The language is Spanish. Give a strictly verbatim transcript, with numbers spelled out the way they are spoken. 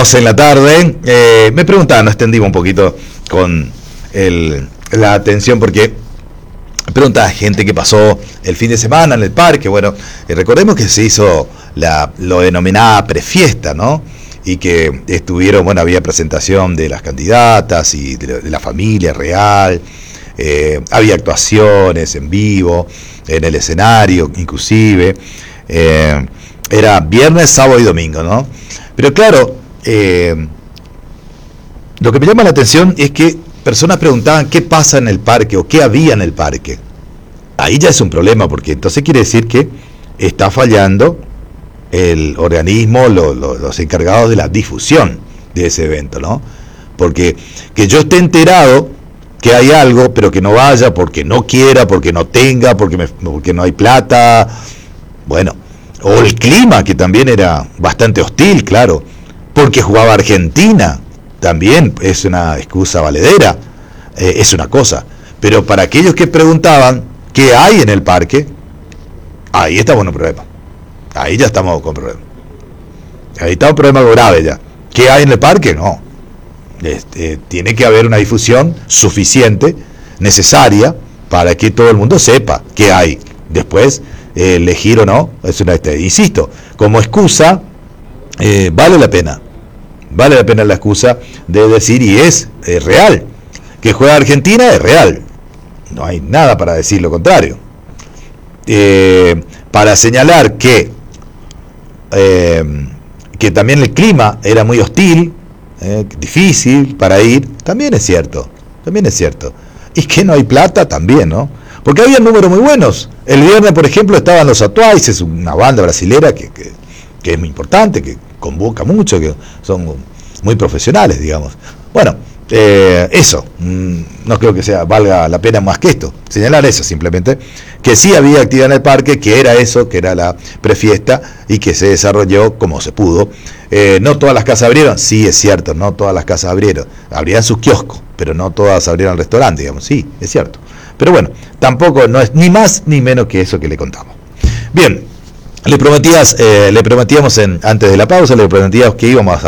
doce en la tarde. Eh, me preguntaban, nos extendimos un poquito con el, la atención porque preguntaba gente que pasó el fin de semana en el parque. Bueno, eh, recordemos que se hizo la lo denominada prefiesta, ¿no? Y que estuvieron, bueno, había presentación de las candidatas y de la, de la familia real, eh, había actuaciones en vivo, en el escenario inclusive, eh, era viernes, sábado y domingo, ¿no? Pero claro, eh, lo que me llama la atención es que personas preguntaban qué pasa en el parque o qué había en el parque. Ahí ya es un problema, porque entonces quiere decir que está fallando el organismo, lo, lo, los encargados de la difusión de ese evento, ¿no? Porque que yo esté enterado que hay algo, pero que no vaya porque no quiera, porque no tenga, porque, me, porque no hay plata, bueno, o el clima, que también era bastante hostil, claro, porque jugaba Argentina, también es una excusa valedera, eh, es una cosa, pero para aquellos que preguntaban qué hay en el parque, ahí está bueno el problema. Ahí ya estamos con problemas. Ahí está un problema grave ya. ¿Qué hay en el parque? No. Este, tiene que haber una difusión suficiente, necesaria, para que todo el mundo sepa qué hay. Después, eh, elegir o no, es una, este, insisto, como excusa, eh, vale la pena. Vale la pena la excusa de decir, y es, es real. Que juega Argentina es real. No hay nada para decir lo contrario. Eh, para señalar que Eh, que también el clima era muy hostil, eh, difícil para ir, también es cierto, también es cierto. Y que no hay plata también, ¿no? Porque había números muy buenos. El viernes, por ejemplo, estaban los Atuais, es una banda brasilera que, que, que es muy importante, que convoca mucho, que son muy profesionales, digamos. Bueno, eh, eso, mmm, no creo que sea valga la pena más que esto, señalar eso simplemente, que sí había actividad en el parque, que era eso, que era la prefiesta, y que se desarrolló como se pudo. Eh, no todas las casas abrieron, sí es cierto, no todas las casas abrieron, abrieron sus kioscos, pero no todas abrieron el restaurante, digamos, sí, es cierto. Pero bueno, tampoco, no es ni más ni menos que eso que le contamos. Bien, le prometías, eh, le prometíamos en, antes de la pausa, le prometíamos que íbamos a